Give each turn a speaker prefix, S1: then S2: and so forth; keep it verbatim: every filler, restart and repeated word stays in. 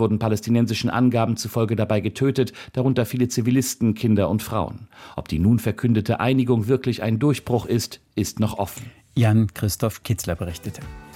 S1: wurden palästinensischen Angaben zufolge dabei getötet, darunter viele Zivilisten, Kinder und Frauen. Ob die nun verkündete Einigung wirklich ein Durchbruch ist, ist noch offen.
S2: Jan-Christoph Kitzler berichtete.